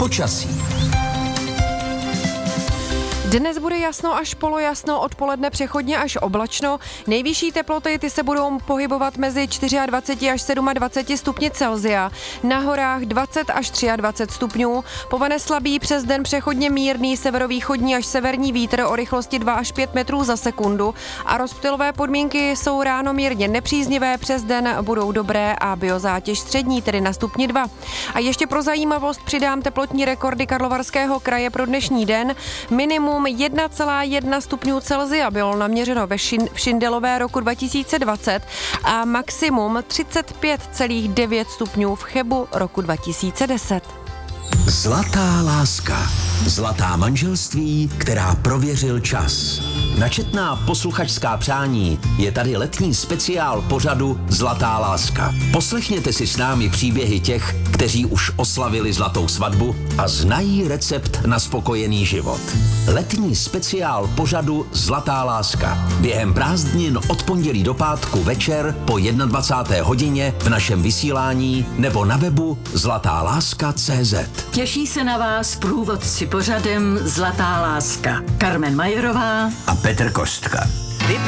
Počasí. Dnes bude jasno až polojasno, odpoledne přechodně až oblačno. Nejvyšší teploty ty se budou pohybovat mezi 24 až 27 stupni Celsia. Na horách 20 až 23 stupňů. Povane slabý, přes den přechodně mírný severovýchodní až severní vítr o rychlosti 2 až 5 metrů za sekundu. A rozptylové podmínky jsou ráno mírně nepříznivé, přes den budou dobré a biozátěž střední, tedy na stupni 2. A ještě pro zajímavost přidám teplotní rekordy Karlovarského kraje pro dnešní den. Minimum 1,1 stupňů Celsia bylo naměřeno v Šindelové roku 2020 a maximum 35,9 stupňů v Chebu roku 2010. Zlatá láska. Zlatá manželství, která prověřil čas. Na četná posluchačská přání je tady letní speciál pořadu Zlatá láska. Poslechněte si s námi příběhy těch, kteří už oslavili zlatou svatbu a znají recept na spokojený život. Letní speciál pořadu Zlatá láska. Během prázdnin od pondělí do pátku večer po 21. hodině v našem vysílání nebo na webu zlatáláska.cz. Těší se na vás průvodci pořadem Zlatá láska. Carmen Majerová a Petr Kostka.